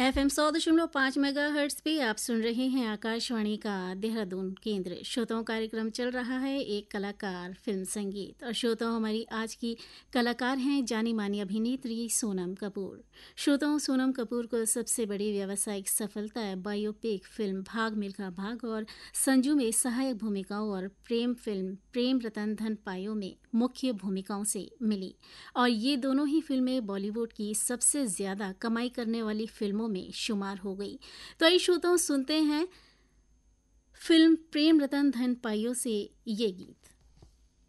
FM 100.5 megahertz पे आप सुन रहे हैं आकाशवाणी का देहरादून केंद्र। श्रोताओं कार्यक्रम चल रहा है एक कलाकार फिल्म संगीत और श्रोताओं हमारी आज की कलाकार हैं जानी मानी अभिनेत्री सोनम कपूर। श्रोताओं सोनम कपूर को सबसे बड़ी व्यावसायिक सफलता है बायोपिक फिल्म भाग मिल्खा भाग और संजू में सहायक भूमिकाओं और प्रेम फिल्म प्रेम रतन धन पायो में मुख्य भूमिकाओं से मिली और ये दोनों ही फिल्में बॉलीवुड की सबसे ज्यादा कमाई करने वाली फिल्मों में शुमार हो गई। तो आइए श्रोताओं सुनते हैं फिल्म प्रेम रतन धन पायो से ये गीत।